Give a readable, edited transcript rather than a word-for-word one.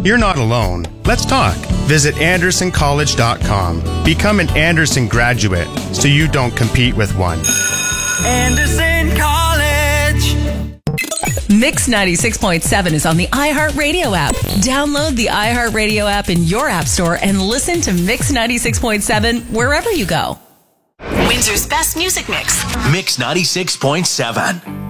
You're not alone. Let's talk. Visit AndersonCollege.com. Become an Anderson graduate so you don't compete with one. Anderson College. Mix 96.7 is on the iHeartRadio app. Download the iHeartRadio app in your app store and listen to Mix 96.7 wherever you go. Windsor's best music mix. Mix 96.7.